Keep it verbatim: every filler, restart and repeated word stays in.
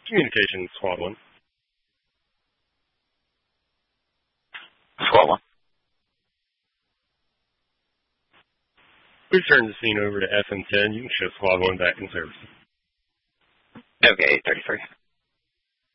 Communications, Squad one. Squad one. Please turn the scene over to F M ten. You can show Squad one back in service. Okay, eight thirty-three.